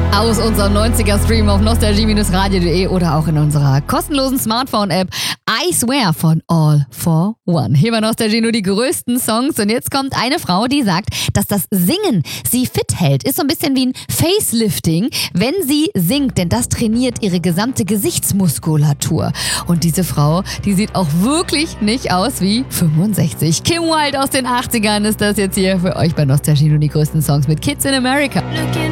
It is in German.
Aus unserem 90er-Stream auf nostalgie-radio.de oder auch in unserer kostenlosen Smartphone-App I Swear von All for One. Hier bei Nostalgie nur die größten Songs. Und jetzt kommt eine Frau, die sagt, dass das Singen sie fit hält. Ist so ein bisschen wie ein Facelifting, wenn sie singt, denn das trainiert ihre gesamte Gesichtsmuskulatur. Und diese Frau, die sieht auch wirklich nicht aus wie 65. Kim Wilde aus den 80ern ist das jetzt hier für euch bei Nostalgie nur die größten Songs mit Kids in America.